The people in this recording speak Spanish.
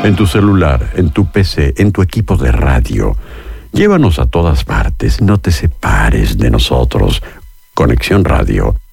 en tu celular, en tu PC, en tu equipo de radio. Llévanos a todas partes, no te separes de nosotros. Conexión Radio